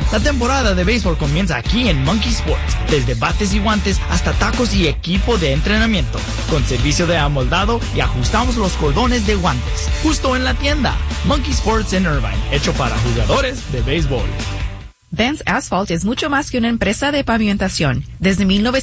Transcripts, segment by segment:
La temporada de béisbol comienza aquí en Monkey Sports, desde bates y guantes hasta tacos y equipo de entrenamiento, con servicio de amoldado y ajustamos los cordones de guantes, justo en la tienda. Monkey Sports en Irvine, hecho para jugadores de béisbol. Benz Asphalt es mucho más que una empresa de pavimentación. Desde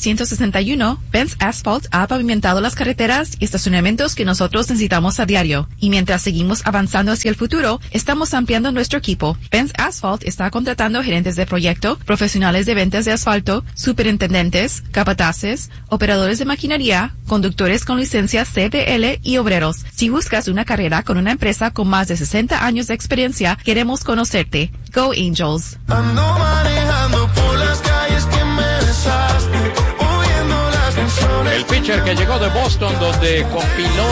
1961, Benz Asphalt ha pavimentado las carreteras y estacionamientos que nosotros necesitamos a diario. Y mientras seguimos avanzando hacia el futuro, estamos ampliando nuestro equipo. Benz Asphalt está contratando gerentes de proyecto, profesionales de ventas de asfalto, superintendentes, capataces, operadores de maquinaria, conductores con licencia CDL y obreros. Si buscas una carrera con una empresa con más de 60 años de experiencia, queremos conocerte. Go Angels. Ando manejando por las calles que me besaste, oyendo las canciones. El pitcher que llegó de Boston, donde compiló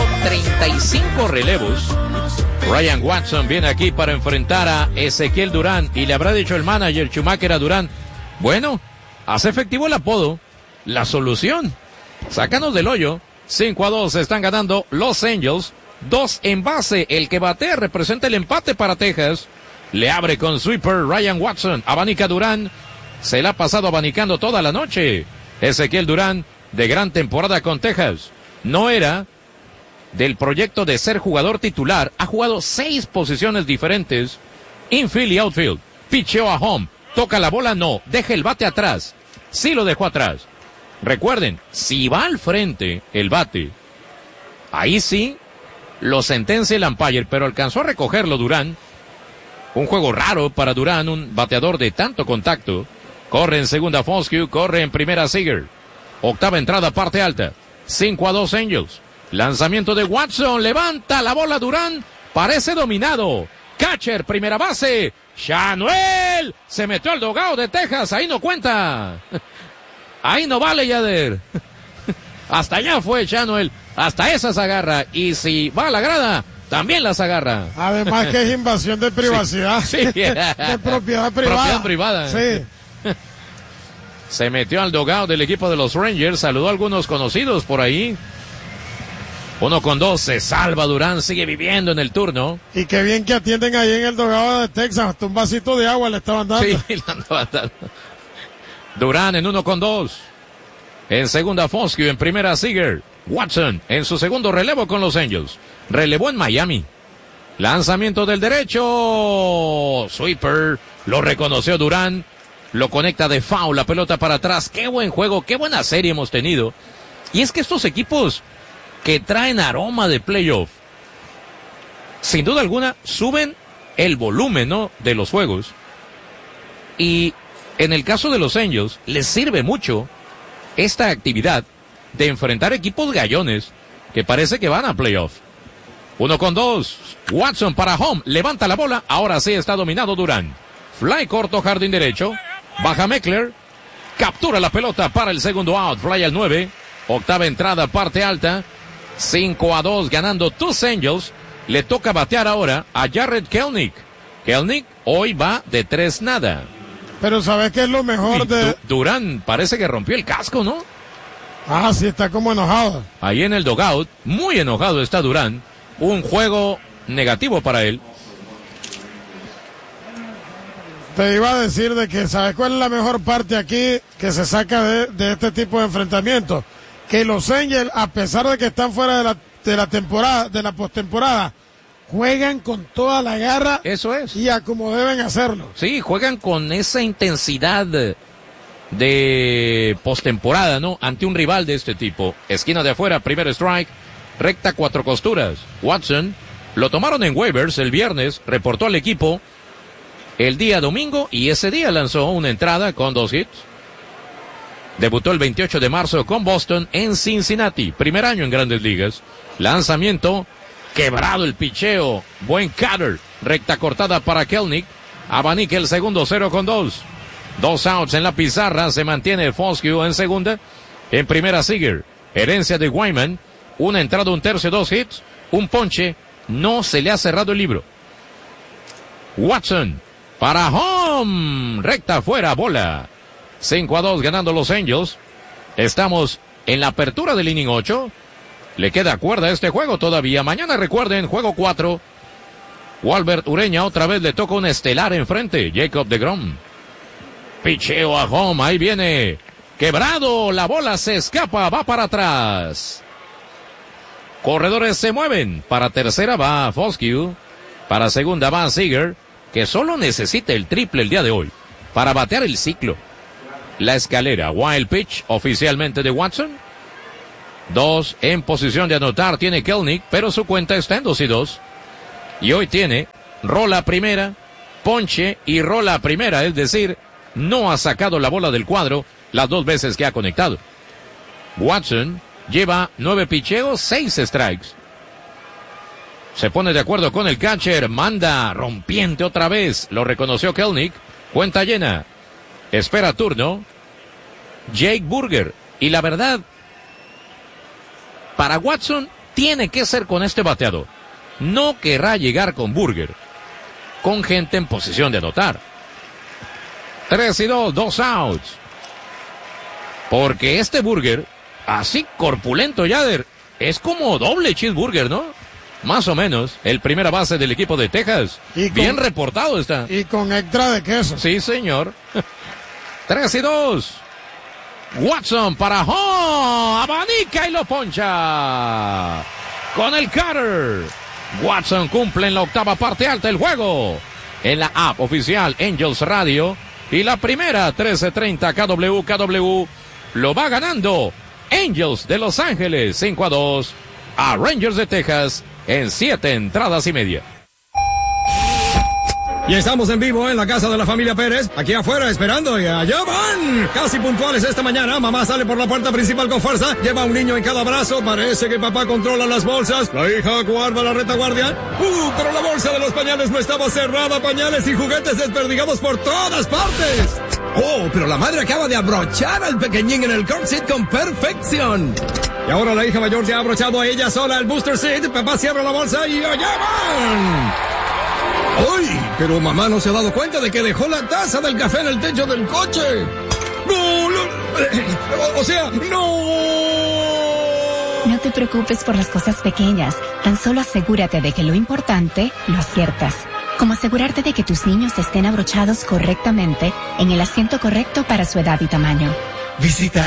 35 relevos, Ryan Watson, viene aquí para enfrentar a Ezequiel Durán, y le habrá dicho el manager Schumacher a Durán: bueno, hace efectivo el apodo, la solución, sácanos del hoyo. 5-2 están ganando los Angels. 2 en base, el que batea representa el empate para Texas. Le abre con sweeper Ryan Watson, abanica Durán, se la ha pasado abanicando toda la noche. Ezequiel Durán, de gran temporada con Texas, no era del proyecto de ser jugador titular, ha jugado 6 posiciones diferentes, infield y outfield, picheó a home, toca la bola, no, deja el bate atrás, sí lo dejó atrás. Recuerden, si va al frente el bate, ahí sí lo sentencia el umpire, pero alcanzó a recogerlo Durán. Un juego raro para Durán, un bateador de tanto contacto. Corre en segunda Foscue, corre en primera Seager. Octava entrada, parte alta. 5-2 Angels. Lanzamiento de Watson, levanta la bola Durán, parece dominado. Catcher, primera base. Shanuel se metió al dogado de Texas, ahí no cuenta. Ahí no vale, Yader. Hasta allá fue Shanuel, hasta esa se agarra. Y si va a la grada, también las agarra. Además que es invasión de privacidad. Sí. De propiedad privada. Propiedad privada. Sí. Se metió al dugout del equipo de los Rangers, saludó a algunos conocidos por ahí. 1-2, se salva Durán, sigue viviendo en el turno. Y qué bien que atienden ahí en el dugout de Texas, hasta un vasito de agua le estaban dando. Sí, le andaban dando. Durán en 1-2. En segunda Foscue, en primera Seager. Watson en su segundo relevo con los Angels. Relevó en Miami. Lanzamiento del derecho. Sweeper. Lo reconoció Durán. Lo conecta de foul. La pelota para atrás. Qué buen juego. Qué buena serie hemos tenido. Y es que estos equipos que traen aroma de playoff, sin duda alguna, suben el volumen, ¿no?, de los juegos. Y en el caso de los Angels, les sirve mucho esta actividad de enfrentar equipos gallones que parece que van a playoff. 1-2. Watson para home. Levanta la bola. Ahora sí está dominado Durán. Fly corto, jardín derecho. Baja Meckler. Captura la pelota para el segundo out. Fly al 9. Octava entrada, parte alta. 5-2 ganando tus Angels. Le toca batear ahora a Jarred Kelenic. Kelenic hoy va de 3-0. Pero ¿sabes qué es lo mejor de...? Durán parece que rompió el casco, ¿no? Ah, sí, está como enojado. Ahí en el dugout, muy enojado está Durán. Un juego negativo para él. Te iba a decir de que, ¿sabes cuál es la mejor parte aquí que se saca de este tipo de enfrentamientos? Que los Angels, a pesar de que están fuera de la temporada, de la postemporada, juegan con toda la garra. Eso es. Y a como deben hacerlo. Sí, juegan con esa intensidad de postemporada, ¿no? Ante un rival de este tipo. Esquina de afuera, primer strike, recta 4 costuras. Watson, lo tomaron en waivers el viernes, reportó al equipo el día domingo y ese día lanzó una entrada con 2 hits. Debutó el 28 de marzo con Boston en Cincinnati, primer año en Grandes Ligas. Lanzamiento, quebrado el picheo, buen cutter, recta cortada para Kelenic. Abanica el segundo, 0-2. 2 outs en la pizarra, se mantiene Foscue en segunda. En primera Seager, herencia de Wyman, una entrada, un tercio, 2 hits, un ponche, no se le ha cerrado el libro. Watson, para home, recta afuera, bola. 5-2 ganando los Angels. Estamos en la apertura del inning 8. Le queda cuerda a este juego todavía. Mañana recuerden, juego 4. Walbert Ureña otra vez le toca un estelar enfrente, Jacob deGrom. Picheo a home, ahí viene. Quebrado, la bola se escapa, va para atrás. Corredores se mueven. Para tercera va Foscue. Para segunda va Seager, que solo necesita el triple el día de hoy para batear el ciclo. La escalera, wild pitch oficialmente de Watson. 2 en posición de anotar tiene Kelenic, pero su cuenta está en 2-2. Y hoy tiene rola primera, ponche y rola primera, es decir, no ha sacado la bola del cuadro las 2 veces que ha conectado. Watson lleva 9 picheos, 6 strikes. Se pone de acuerdo con el catcher, manda rompiente otra vez, lo reconoció Kelenic, cuenta llena. Espera turno Jake Burger, y la verdad, para Watson tiene que ser con este bateador. No querrá llegar con Burger, con gente en posición de anotar. 3-2, 2 outs. Porque este Burger, así corpulento Yader, es como doble cheeseburger, ¿no? Más o menos, el primera base del equipo de Texas. Bien reportado está. Y con extra de queso. Sí, señor. 3-2. Watson para home. Abanica y lo poncha. Con el cutter. Watson cumple en la octava parte alta del juego. En la app oficial Angels Radio. Y la primera 13:30 KW lo va ganando Angels de Los Ángeles 5-2 a Rangers de Texas en 7 entradas y media. Y estamos en vivo en la casa de la familia Pérez, aquí afuera esperando, y allá van, casi puntuales esta mañana. Mamá sale por la puerta principal con fuerza, lleva un niño en cada brazo, parece que papá controla las bolsas, la hija guarda la retaguardia. Pero la bolsa de los pañales no estaba cerrada, pañales y juguetes desperdigados por todas partes. Oh, pero la madre acaba de abrochar al pequeñín en el car seat con perfección. Y ahora la hija mayor ya ha abrochado a ella sola el booster seat, papá cierra la bolsa y allá van. ¡Ay! Pero mamá no se ha dado cuenta de que dejó la taza del café en el techo del coche. ¡No! ¡No! No te preocupes por las cosas pequeñas. Tan solo asegúrate de que lo importante lo aciertas. Como asegurarte de que tus niños estén abrochados correctamente en el asiento correcto para su edad y tamaño. Visita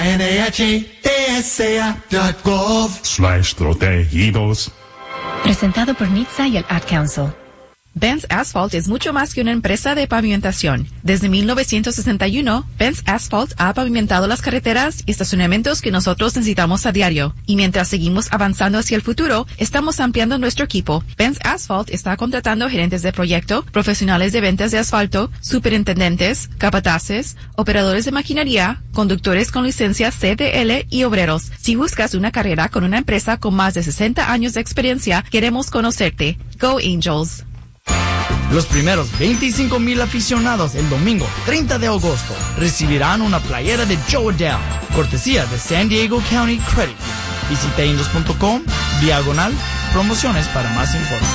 NHTSA.gov/protegidos. Presentado por NHTSA y el Ad Council. Benz Asphalt es mucho más que una empresa de pavimentación. Desde 1961, Benz Asphalt ha pavimentado las carreteras y estacionamientos que nosotros necesitamos a diario. Y mientras seguimos avanzando hacia el futuro, estamos ampliando nuestro equipo. Benz Asphalt está contratando gerentes de proyecto, profesionales de ventas de asfalto, superintendentes, capataces, operadores de maquinaria, conductores con licencia CDL y obreros. Si buscas una carrera con una empresa con más de 60 años de experiencia, queremos conocerte. Go Angels! Los primeros 25,000 aficionados el domingo 30 de agosto recibirán una playera de Joe Adele, cortesía de San Diego County Credit. Visita angels.com/promociones para más informes.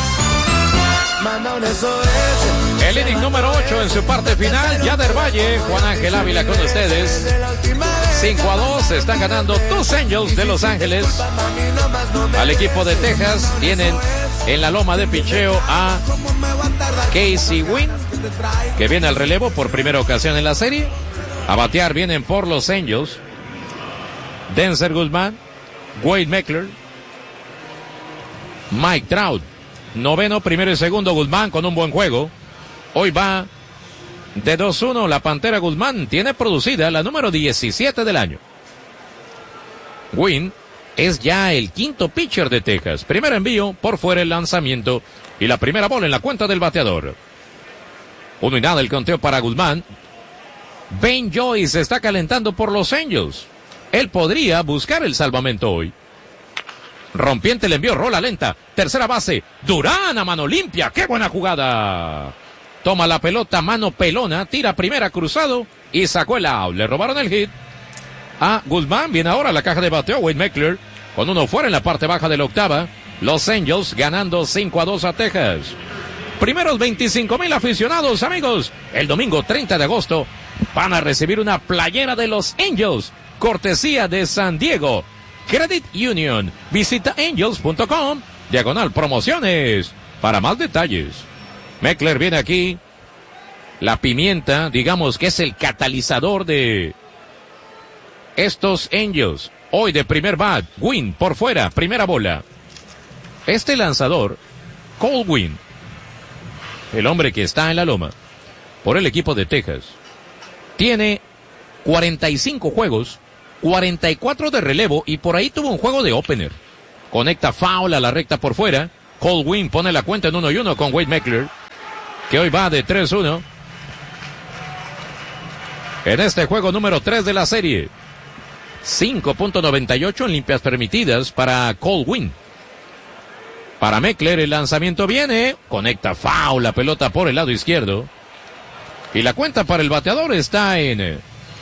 El inning número 8 en su parte final, Yader Valle, Juan Ángel Ávila con ustedes. 5-2 están ganando tus Angels de Los Ángeles. Al equipo de Texas tienen en la loma de picheo a Casey Wynn, que viene al relevo por primera ocasión en la serie. A batear vienen por los Angels Denzer Guzmán, Wade Meckler, Mike Trout. Noveno, primero y segundo Guzmán con un buen juego. Hoy va de 2-1 la Pantera Guzmán. Tiene producida la número 17 del año. Wynn es ya el quinto pitcher de Texas. Primer envío, por fuera el lanzamiento y la primera bola en la cuenta del bateador. 1-0 el conteo para Guzmán. Ben Joyce se está calentando por los Angels. Él podría buscar el salvamento hoy. Rompiente le envió, rola lenta, tercera base, Durán a mano limpia, qué buena jugada. Toma la pelota, mano pelona, tira primera cruzado y sacó el out. Le robaron el hit a Guzmán. Viene ahora la caja de bateo, Wade Meckler, con uno fuera en la parte baja de la octava. Los Angels ganando 5-2 a Texas. Primeros 25,000 aficionados, amigos. El domingo 30 de agosto van a recibir una playera de los Angels, cortesía de San Diego Credit Union. Visita angels.com/promociones para más detalles. Meckler viene aquí La pimienta, digamos que es el catalizador de estos Angels. Hoy de primer bat, Gwynn por fuera, primera bola. Este lanzador, Cole Gwynn, el hombre que está en la loma, por el equipo de Texas, tiene 45 juegos, 44 de relevo y por ahí tuvo un juego de opener. Conecta foul a la recta por fuera. Cole Gwynn pone la cuenta en 1-1 con Wade Meckler, que hoy va de 3-1. En este juego número 3 de la serie. 5.98 en limpias permitidas para Cole Gwynn. Para Meckler el lanzamiento viene. Conecta foul la pelota por el lado izquierdo. Y la cuenta para el bateador está en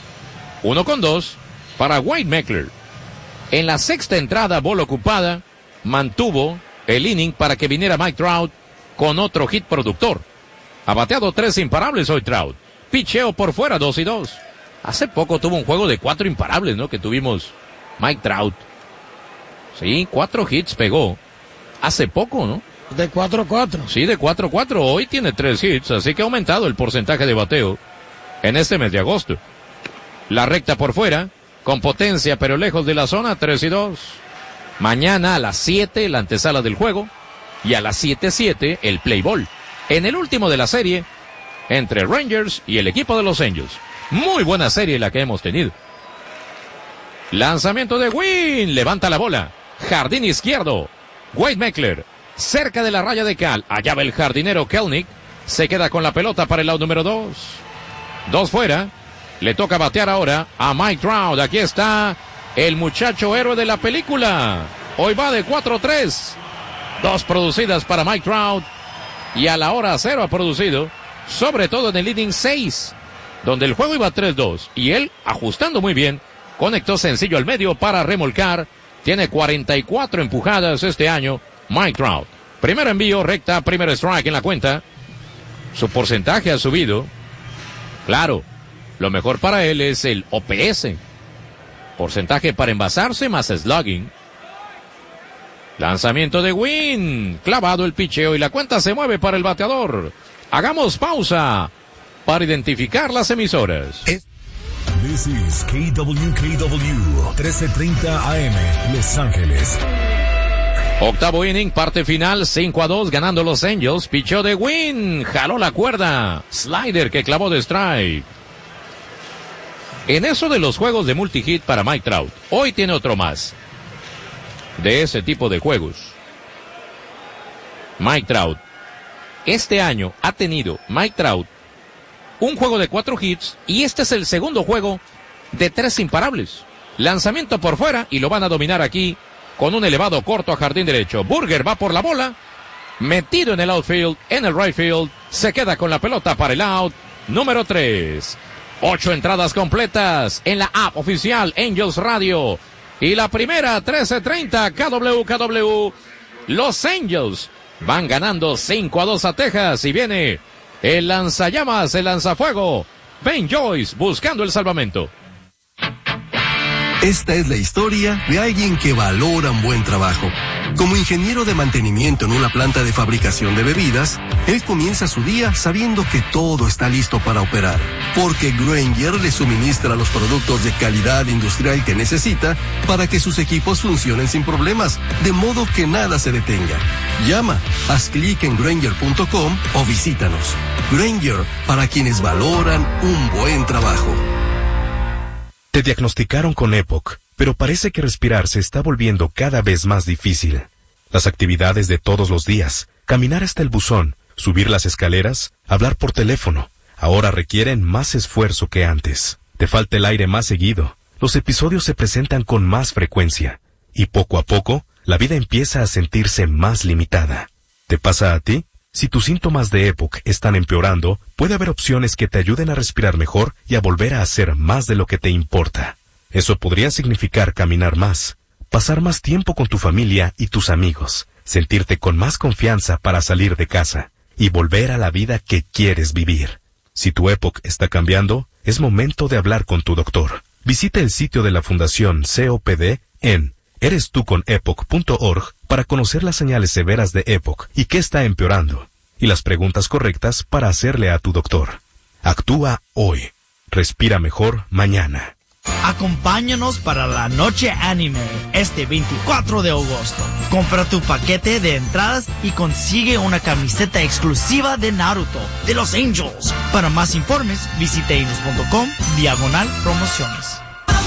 1-2 para Wade Meckler. En la sexta entrada, bola ocupada, mantuvo el inning para que viniera Mike Trout con otro hit productor. Ha bateado 3 imparables hoy Trout. Picheo por fuera, 2-2. Hace poco tuvo un juego de 4 imparables, ¿no? Que tuvimos Mike Trout. Sí, 4 hits pegó. Hace poco, ¿no? De 4-4. Sí, de 4-4. Hoy tiene 3 hits, así que ha aumentado el porcentaje de bateo en este mes de agosto. La recta por fuera, con potencia pero lejos de la zona, 3-2. Mañana a las 7 la antesala del juego y a las 7:07 el play ball. En el último de la serie, entre Rangers y el equipo de los Angels. Muy buena serie la que hemos tenido. Lanzamiento de Gwynn, levanta la bola. Jardín izquierdo. Wade Meckler, cerca de la raya de cal. Allá va el jardinero Kelenic. Se queda con la pelota para el lado número 2. 2 fuera. Le toca batear ahora a Mike Trout. Aquí está el muchacho héroe de la película. Hoy va de 4-3. 2 producidas para Mike Trout. Y a la hora 0 ha producido. Sobre todo en el inning 6. Donde el juego iba 3-2. Y él, ajustando muy bien, conectó sencillo al medio para remolcar. Tiene 44 empujadas este año Mike Trout. Primer envío, recta, primer strike en la cuenta. Su porcentaje ha subido. Claro, lo mejor para él es el OPS. Porcentaje para envasarse más slugging. Lanzamiento de Gwynn. Clavado el picheo y la cuenta se mueve para el bateador. Hagamos pausa para identificar las emisoras. This is KWKW 1330 AM, Los Ángeles. Octavo inning, parte final, 5-2, ganando los Angels. Picheo de Gwynn, jaló la cuerda. Slider que clavó de strike. En eso de los juegos de multihit para Mike Trout, hoy tiene otro más. De ese tipo de juegos. Mike Trout. Este año ha tenido Mike Trout un juego de 4 hits y este es el segundo juego de 3 imparables. Lanzamiento por fuera y lo van a dominar aquí con un elevado corto a jardín derecho. Burger va por la bola, metido en el outfield, en el right field, se queda con la pelota para el out número 3. 8 entradas completas en la app oficial Angels Radio. Y la primera, 13:30, KWKW. Los Angels van ganando 5-2 a Texas y viene el lanzallamas, el lanzafuego. Ben Joyce buscando el salvamento. Esta es la historia de alguien que valora un buen trabajo. Como ingeniero de mantenimiento en una planta de fabricación de bebidas, él comienza su día sabiendo que todo está listo para operar, porque Grainger le suministra los productos de calidad industrial que necesita para que sus equipos funcionen sin problemas, de modo que nada se detenga. Llama, haz clic en Grainger.com o visítanos. Grainger, para quienes valoran un buen trabajo. Te diagnosticaron con EPOC, pero parece que respirar se está volviendo cada vez más difícil. Las actividades de todos los días, caminar hasta el buzón, subir las escaleras, hablar por teléfono, ahora requieren más esfuerzo que antes. Te falta el aire más seguido, los episodios se presentan con más frecuencia, y poco a poco, la vida empieza a sentirse más limitada. ¿Te pasa a ti? Si tus síntomas de EPOC están empeorando, puede haber opciones que te ayuden a respirar mejor y a volver a hacer más de lo que te importa. Eso podría significar caminar más, pasar más tiempo con tu familia y tus amigos, sentirte con más confianza para salir de casa y volver a la vida que quieres vivir. Si tu EPOC está cambiando, es momento de hablar con tu doctor. Visita el sitio de la Fundación COPD en erestuconepoc.org para conocer las señales severas de EPOC y qué está empeorando, y las preguntas correctas para hacerle a tu doctor. Actúa hoy. Respira mejor mañana. Acompáñanos para la noche anime este 24 de agosto. Compra tu paquete de entradas y consigue una camiseta exclusiva de Naruto, de los Angels. Para más informes, visite inews.com/promociones.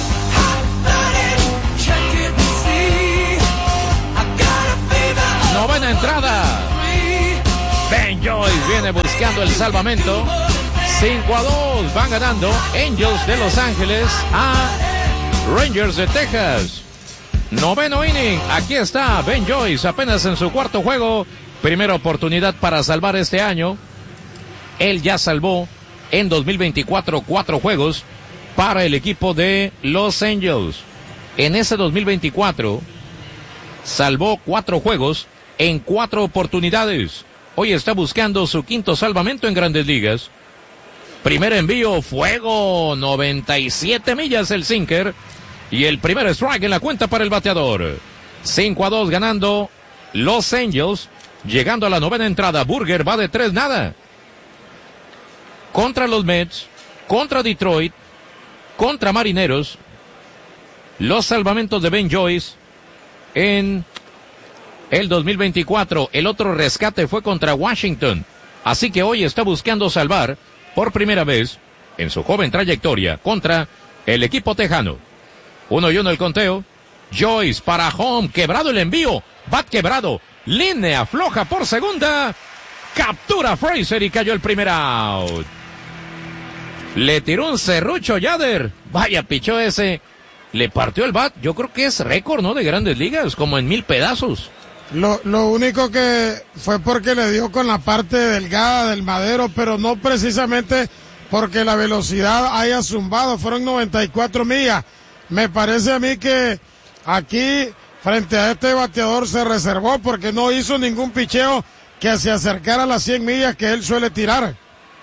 Novena entrada. Ben Joyce viene buscando el salvamento. 5-2 van ganando Angels de Los Ángeles a Rangers de Texas. Noveno inning, aquí está Ben Joyce apenas en su cuarto juego. Primera oportunidad para salvar este año. Él ya salvó en 2024 4 juegos para el equipo de Los Angels. En ese 2024 salvó 4 juegos en 4 oportunidades. Hoy está buscando su quinto salvamento en Grandes Ligas. Primer envío, fuego, 97 millas el sinker. Y el primer strike en la cuenta para el bateador. 5-2 ganando Los Angels. Llegando a la novena entrada, Burger va de 3-0. Contra los Mets, contra Detroit, contra Marineros. Los salvamentos de Ben Joyce en el 2024. El otro rescate fue contra Washington. Así que hoy está buscando salvar por primera vez en su joven trayectoria contra el equipo tejano. 1-1 el conteo. Joyce para home, quebrado el envío, bat quebrado, línea floja por segunda, captura Fraser y cayó el primer out. Le tiró un serrucho Yader, vaya pichó ese, le partió el bat. Yo creo que es récord, ¿no?, de Grandes Ligas, como en 1000 pedazos. Lo único que fue porque le dio con la parte delgada del madero, pero no precisamente porque la velocidad haya zumbado. Fueron 94 millas. Me parece a mí que aquí, frente a este bateador, se reservó porque no hizo ningún picheo que se acercara a las 100 millas que él suele tirar.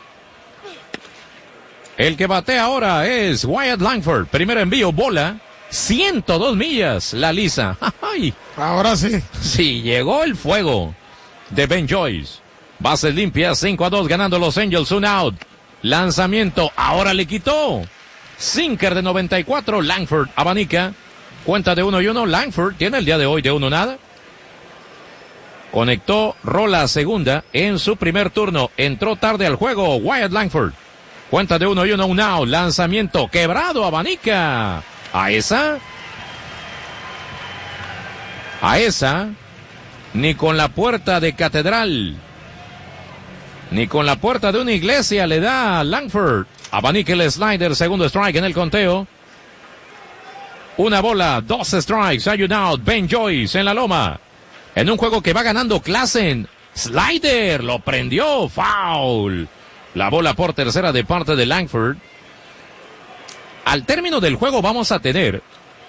El que batea ahora es Wyatt Langford. Primer envío, bola. 102 millas, la lisa. ¡Ay! Ahora sí. Sí, llegó el fuego de Ben Joyce. Bases limpias, 5-2 ganando Los Angels, un out. Lanzamiento, ahora le quitó. Sinker de 94, Langford abanica. Cuenta de 1-1, Langford tiene el día de hoy de 1-0. Conectó rola segunda en su primer turno. Entró tarde al juego Wyatt Langford. Cuenta de 1-1, un out. Lanzamiento, quebrado, abanica. A esa, ni con la puerta de catedral, ni con la puerta de una iglesia le da a Langford. Abanica el slider, segundo strike en el conteo. Una bola, 2 strikes, hay un out. Ben Joyce en la loma. En un juego que va ganando Klassen. Slider, lo prendió, foul. La bola por tercera de parte de Langford. Al término del juego vamos a tener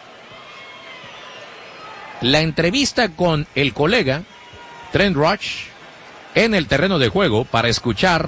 la entrevista con el colega Trent Rush en el terreno de juego para escuchar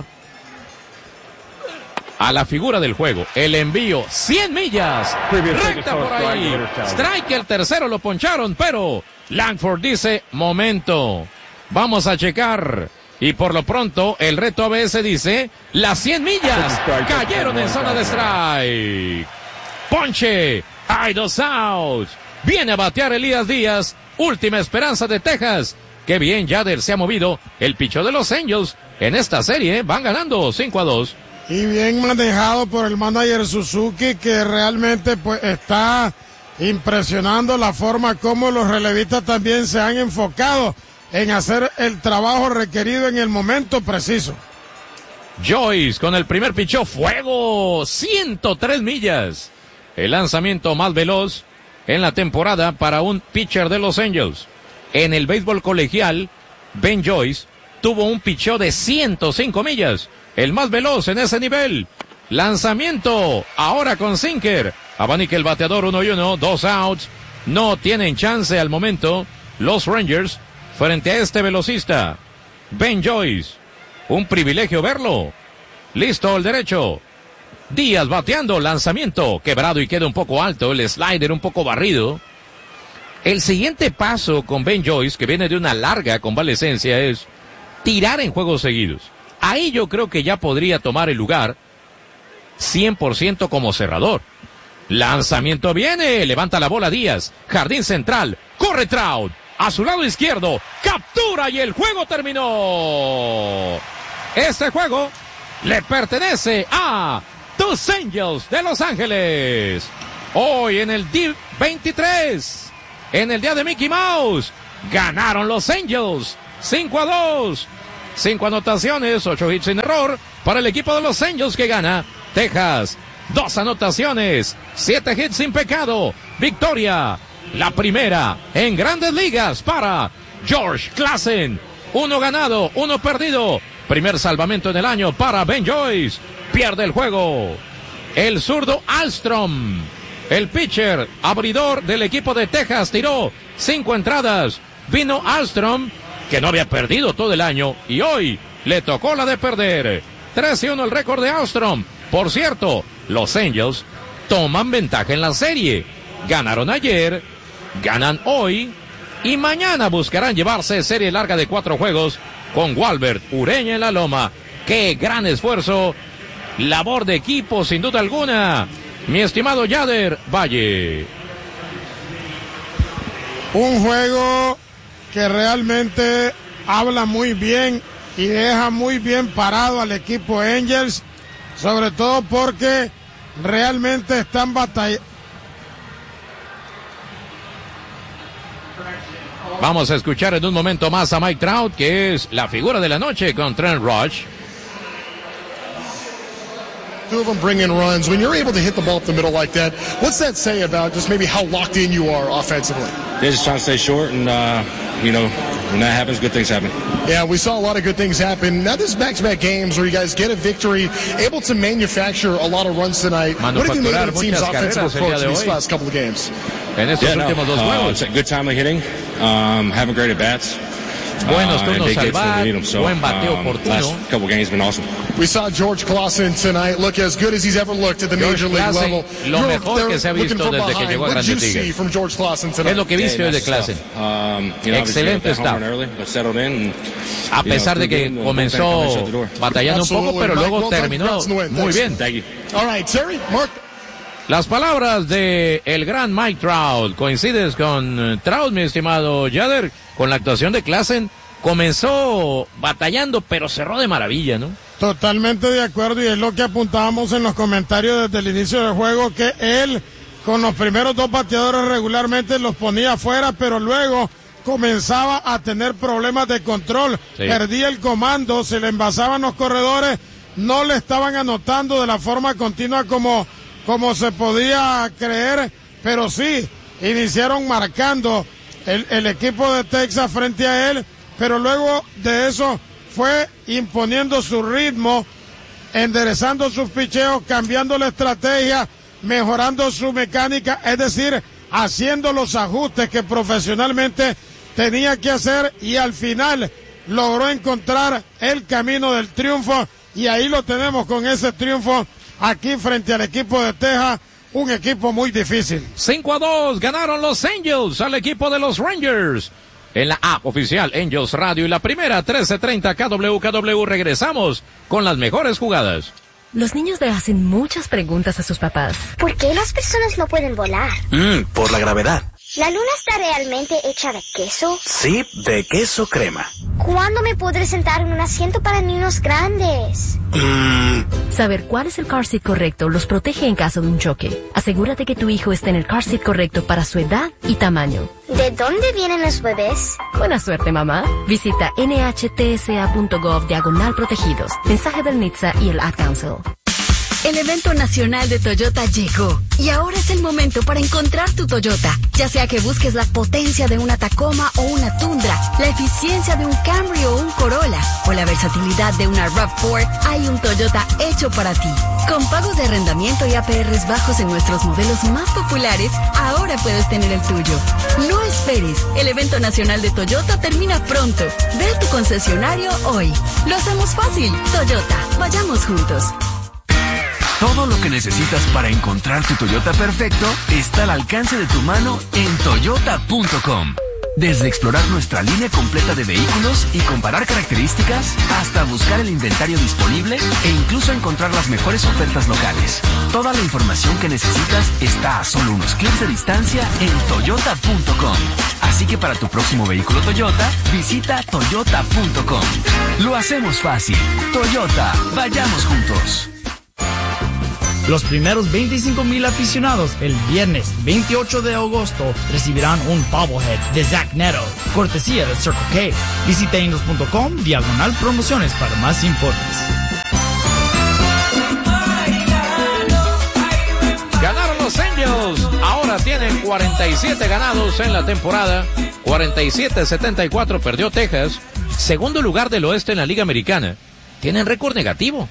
a la figura del juego. El envío, 100 millas, recta por ahí. Strike, el tercero lo poncharon, pero Langford dice, momento, vamos a checar. Y por lo pronto, el reto ABS dice, las 100 millas cayeron en zona de strike. Ponche, hay 2 outs. Viene a batear Elías Díaz, última esperanza de Texas. Qué bien Yader se ha movido. El pichó de Los Angels en esta serie, van ganando 5-2. Y bien manejado por el manager Suzuki, que realmente pues está impresionando la forma como los relevistas también se han enfocado en hacer el trabajo requerido en el momento preciso. Joyce con el primer pichó, fuego, 103 millas. El lanzamiento más veloz en la temporada para un pitcher de Los Angels. En el béisbol colegial, Ben Joyce tuvo un picheo de 105 millas. El más veloz en ese nivel. Lanzamiento, ahora con sinker. Abanica el bateador, 1-1, 2 outs. No tienen chance al momento los Rangers frente a este velocista. Ben Joyce, un privilegio verlo. Listo el derecho. Díaz bateando, lanzamiento, quebrado y queda un poco alto, el slider un poco barrido. El siguiente paso con Ben Joyce, que viene de una larga convalecencia, es tirar en juegos seguidos. Ahí yo creo que ya podría tomar el lugar 100% como cerrador. Lanzamiento viene, levanta la bola Díaz, jardín central, corre Trout, a su lado izquierdo, captura y el juego terminó. Este juego le pertenece a tus Angels de Los Ángeles. Hoy en el D23, en el día de Mickey Mouse, ganaron los Angels 5-2. 5 anotaciones, 8 hits sin error para el equipo de los Angels que gana. Texas, 2 anotaciones, 7 hits sin pecado. Victoria, la primera en Grandes Ligas para George Classen. 1 ganado, 1 perdido. Primer salvamento en el año para Ben Joyce. Pierde el juego el zurdo Alstrom. El pitcher abridor del equipo de Texas tiró 5 entradas. Vino Alstrom, que no había perdido todo el año, y hoy le tocó la de perder. 3-1 el récord de Alstrom. Por cierto, los Angels toman ventaja en la serie. Ganaron ayer, ganan hoy, y mañana buscarán llevarse serie larga de 4 juegos con Walbert Ureña en la loma. ¡Qué gran esfuerzo! Labor de equipo, sin duda alguna. Mi estimado Yader Valle. Un juego que realmente habla muy bien y deja muy bien parado al equipo Angels, sobre todo porque realmente están batallando. Vamos a escuchar en un momento más a Mike Trout, que es la figura de la noche con Trent Rush. Two of them bring in runs. When you're able to hit the ball up the middle like that, what's that say about just maybe how locked in you are offensively? They're just trying to stay short, and, when that happens, good things happen. Yeah, we saw a lot of good things happen. Now, this is back-to-back games where you guys get a victory, able to manufacture a lot of runs tonight. What have you made of the team's offensive approach in these last couple of games? En estos últimos 2 juegos. It's good timely hitting, having great at-bats. Buenos turnos al bat, buen bateo oportuno. Last couple games been awesome. We saw George Classen tonight look as good as he's ever looked at the major league level. Lo mejor que se ha visto desde que llegó a Grandes Ligas. Es lo que viste hoy de Classen. Excelente está. A pesar de que comenzó batallando un poco, pero luego terminó muy bien. Las palabras de el gran Mike Trout. ¿Coincides con Trout, mi estimado Yader? Con la actuación de Classen, comenzó batallando, pero cerró de maravilla, ¿no? Totalmente de acuerdo, y es lo que apuntábamos en los comentarios desde el inicio del juego, que él, con los primeros 2 bateadores regularmente los ponía afuera, pero luego comenzaba a tener problemas de control. Sí. Perdía el comando, se le envasaban los corredores, no le estaban anotando de la forma continua como se podía creer, pero sí, iniciaron marcando el equipo de Texas frente a él, pero luego de eso fue imponiendo su ritmo, enderezando sus picheos, cambiando la estrategia, mejorando su mecánica, es decir, haciendo los ajustes que profesionalmente tenía que hacer, y al final logró encontrar el camino del triunfo, y ahí lo tenemos con ese triunfo aquí frente al equipo de Texas. Un equipo muy difícil. 5-2 ganaron los Angels al equipo de los Rangers. En la app oficial Angels Radio y la primera 1330 KWKW regresamos con las mejores jugadas. Los niños le hacen muchas preguntas a sus papás. ¿Por qué las personas no pueden volar? Por la gravedad. ¿La luna está realmente hecha de queso? Sí, de queso crema. ¿Cuándo me podré sentar en un asiento para niños grandes? Saber cuál es el car seat correcto los protege en caso de un choque. Asegúrate que tu hijo esté en el car seat correcto para su edad y tamaño. ¿De dónde vienen los bebés? Buena suerte, mamá. Visita nhtsa.gov/protegidos. Mensaje del NHTSA y el Ad Council. El evento nacional de Toyota llegó y ahora es el momento para encontrar tu Toyota. Ya sea que busques la potencia de una Tacoma o una Tundra, la eficiencia de un Camry o un Corolla o la versatilidad de una RAV4, hay un Toyota hecho para ti. Con pagos de arrendamiento y APRs bajos en nuestros modelos más populares, ahora puedes tener el tuyo. No esperes, el evento nacional de Toyota termina pronto. Ve a tu concesionario hoy. Lo hacemos fácil. Toyota, vayamos juntos. Todo lo que necesitas para encontrar tu Toyota perfecto está al alcance de tu mano en toyota.com. Desde explorar nuestra línea completa de vehículos y comparar características, hasta buscar el inventario disponible e incluso encontrar las mejores ofertas locales. Toda la información que necesitas está a solo unos clics de distancia en toyota.com. Así que para tu próximo vehículo Toyota, visita toyota.com. Lo hacemos fácil. Toyota, vayamos juntos. Los primeros 25,000 aficionados el viernes 28 de agosto recibirán un bobblehead de Zach Neto, cortesía de Circle K. Visita angels.com/promociones para más informes. Ganaron los Angels. Ahora tienen 47 ganados en la temporada. 47-74 perdió Texas. Segundo lugar del oeste en la Liga Americana. Tienen récord negativo.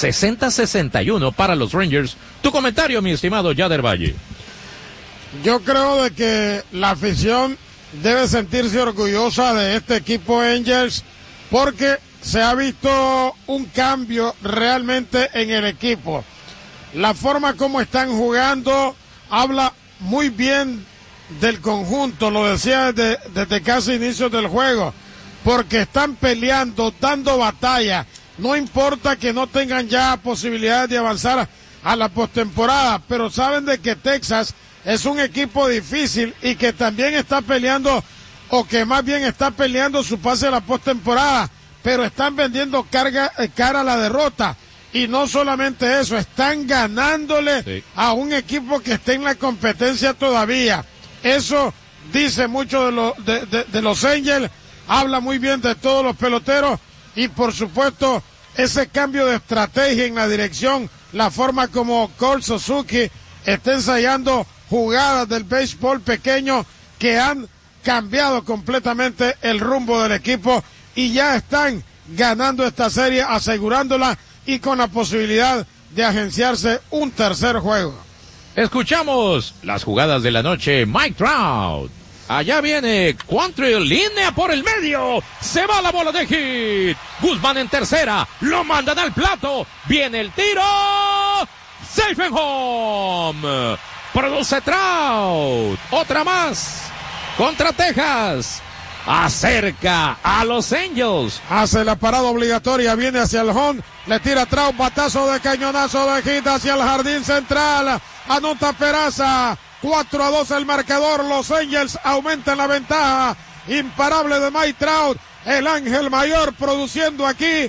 60-61 para los Rangers. Tu comentario, mi estimado Yader Valle. Yo creo de que la afición debe sentirse orgullosa de este equipo Angels porque se ha visto un cambio realmente en el equipo. La forma como están jugando habla muy bien del conjunto, lo decía desde casi inicios del juego, porque están peleando, dando batalla. No importa que no tengan ya posibilidades de avanzar a la postemporada, pero saben de que Texas es un equipo difícil y que también está peleando, o que más bien está peleando su pase a la postemporada, pero están vendiendo cara a la derrota. Y no solamente eso, están ganándole a un equipo que está en la competencia todavía. Eso dice mucho de los Angels, habla muy bien de todos los peloteros. Y por supuesto, ese cambio de estrategia en la dirección, la forma como Cole Suzuki está ensayando jugadas del béisbol pequeño que han cambiado completamente el rumbo del equipo y ya están ganando esta serie, asegurándola y con la posibilidad de agenciarse un tercer juego. Escuchamos las jugadas de la noche. Mike Trout. Allá viene Quantrill, línea por el medio, se va la bola de hit, Guzmán en tercera, lo mandan al plato, viene el tiro, safe and home, produce Trout, otra más, contra Texas, acerca a los Angels. Hace la parada obligatoria, viene hacia el home, le tira Trout, batazo de cañonazo de hit hacia el jardín central, anota Peraza. 4-2 el marcador, los Angels aumentan la ventaja, imparable de Mike Trout, el ángel mayor produciendo aquí.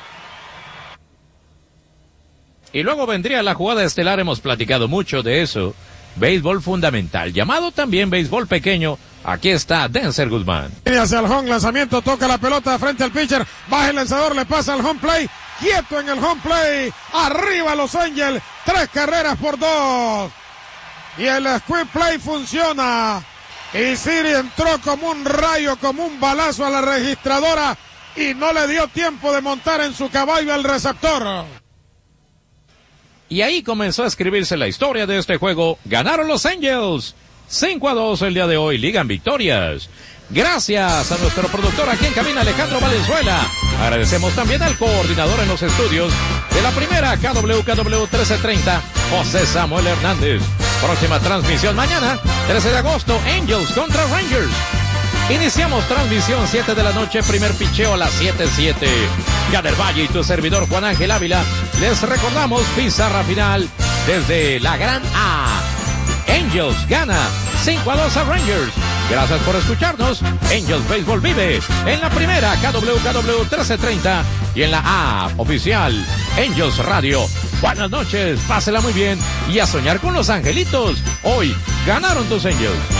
Y luego vendría la jugada estelar, hemos platicado mucho de eso, béisbol fundamental, llamado también béisbol pequeño, aquí está Denzer Guzmán. Viene hacia el home, lanzamiento, toca la pelota frente al pitcher, baja el lanzador, le pasa al home play, quieto en el home play, arriba los Angels, 3 carreras por 2. Y el squib play funciona. Y Siri entró como un rayo, como un balazo a la registradora y no le dio tiempo de montar en su caballo al receptor. Y ahí comenzó a escribirse la historia de este juego. Ganaron los Angels. 5-2 el día de hoy, ligan victorias. Gracias a nuestro productor aquí en cabina, Alejandro Valenzuela. Agradecemos también al coordinador en los estudios de la primera KWKW 1330, José Samuel Hernández. Próxima transmisión mañana, 13 de agosto, Angels contra Rangers. Iniciamos transmisión 7 de la noche, primer picheo a las 7:07. Yader Valle y tu servidor Juan Ángel Ávila les recordamos pizarra final desde la Gran A. Angels gana 5-2 a Rangers. Gracias por escucharnos. Angels Baseball vive en la primera KWKW 1330 y en la A oficial Angels Radio. Buenas noches, pásela muy bien y a soñar con los angelitos. Hoy ganaron tus Angels.